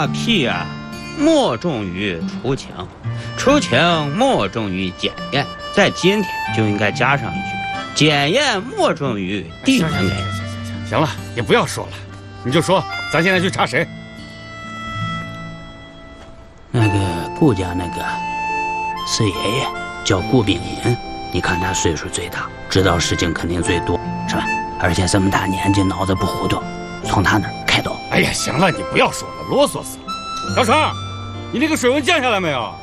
马屁啊，莫重于除情，除情莫重于检验。在今天就应该加上一句：检验莫重于地人给。 行了，也不要说了，你就说咱现在去查谁。 那个顾家那个四爷爷叫顾秉银，你看他岁数最大，知道事情肯定最多，是吧？而且这么大年纪，脑子不糊涂，从他那儿开刀。 哎呀，行了，你不要说了，啰嗦死了。小成，你那个水温降下来没有？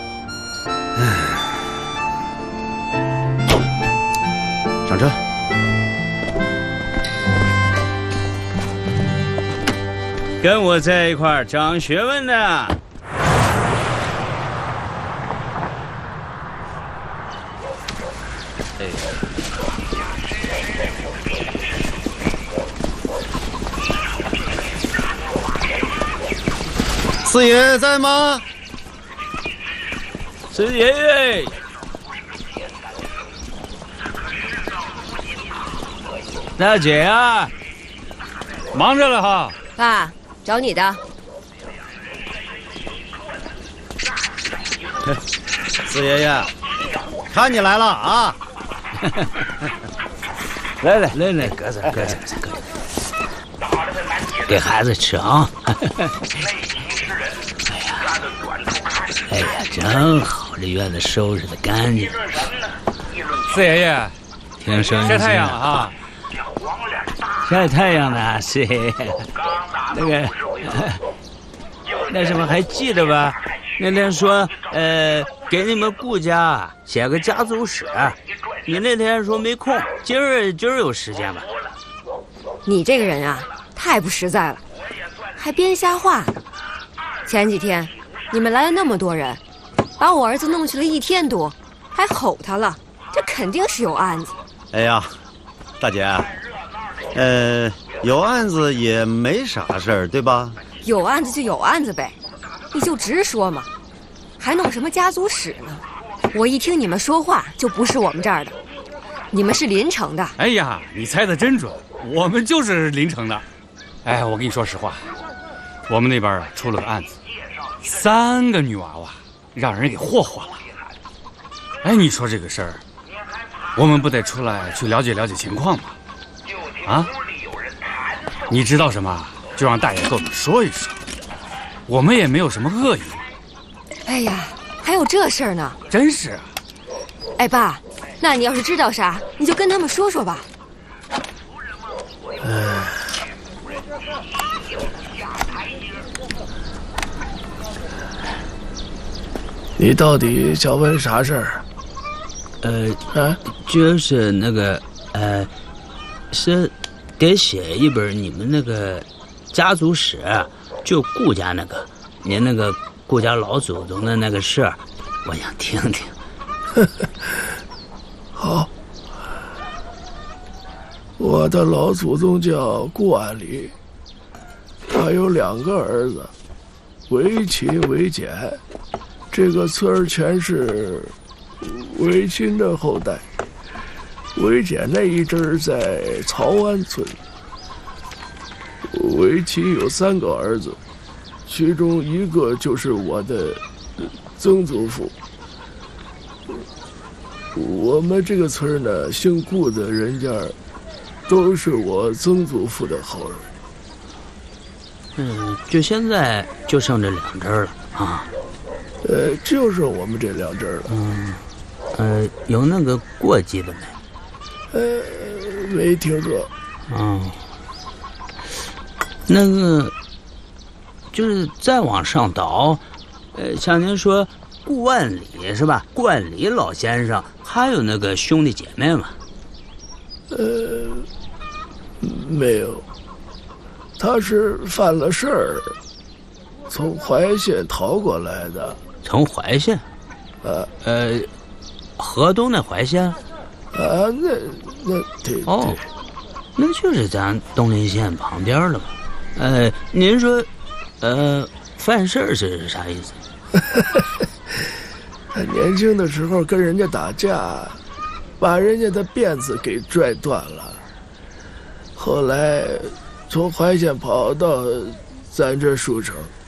上车。 跟我在一块儿长学问的。 四爷在吗？ 四爷爷，大姐啊， 忙着了哈。 爸，找你的。 四爷爷，看你来了啊！ 来，搁这，给孩子吃啊！哎呀，真好，这院子收拾的干净。 四爷爷， 挺省心。 晒太阳了啊！ 晒太阳呢，四爷爷。那个，那什么还记得吧？那天说，给你们顾家写个家族史，你那天说没空，今儿有时间吧？ 你这个人啊，太不实在了，还编瞎话呢。前几天你们来了那么多人，把我儿子弄去了1天多，还吼他了，这肯定是有案子。 哎呀，大姐，有案子也没啥事儿，对吧？ 有案子就有案子呗，你就直说嘛，还弄什么家族史呢？我一听你们说话就不是我们这儿的，你们是临城的。 哎呀，你猜得真准，我们就是临城的。哎，我跟你说实话，我们那边出了个案子，3个女娃娃让人给霍霍了。哎，你说这个事儿，我们不得出来去了解了解情况吗？啊？你知道什么，就让大爷跟我们说一说，我们也没有什么恶意。 哎呀，还有这事儿呢？ 真是啊。 哎，爸，那你要是知道啥，你就跟他们说说吧。 你到底想问啥事儿？ 就是那个，是得写一本你们那个家族史，就顾家那个，您那个顾家老祖宗的那个事儿，我想听听。 好，我的老祖宗叫顾安礼，他有2个儿子，韦齐、韦简。这个村儿全是韦亲的后代。韦简那一阵儿在曹湾村。韦齐有3个儿子，其中1个就是我的曾祖父。我们这个村呢，姓顾的人家都是我曾祖父的后人。就现在就剩这2支了啊。 就是我们这2支了。 有那个过继的没？ 没听说。 那个就是再往上倒，像您说顾万里是吧？顾万里老先生还有那个兄弟姐妹吗？ 没有，他是犯了事儿，从怀县逃过来的。 从怀县？河东那怀县？ 那对。 哦，那就是咱东陵县旁边了嘛。您说，犯事儿是啥意思？ 他年轻的时候跟人家打架，把人家的辫子给拽断了。后来从怀县跑到咱这舒城，